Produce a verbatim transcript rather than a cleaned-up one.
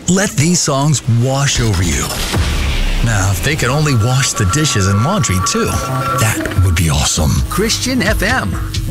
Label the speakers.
Speaker 1: Let these songs wash over you. Now, if they could only wash the dishes and laundry too, that would be awesome. Christian F M.